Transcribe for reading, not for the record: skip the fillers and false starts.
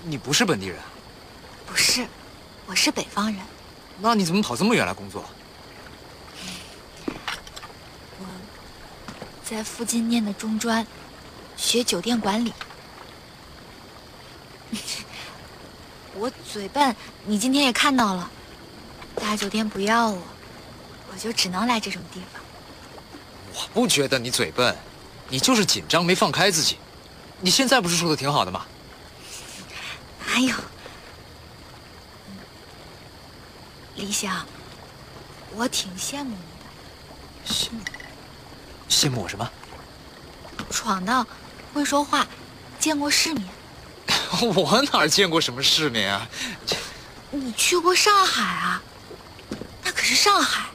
你不是本地人？ 不是，我是北方人。 那你怎么跑这么远来工作？ 我在附近念的中专，学酒店管理。我嘴笨，你今天也看到了，大酒店不要我，我就只能来这种地方。 我不觉得你嘴笨，你就是紧张没放开自己。你现在不是说的挺好的吗？ 哪有？李想，我挺羡慕你的。 羡慕我什么？ 闯荡，会说话，见过世面。 我哪儿见过什么世面啊？ 你去过上海啊？那可是上海。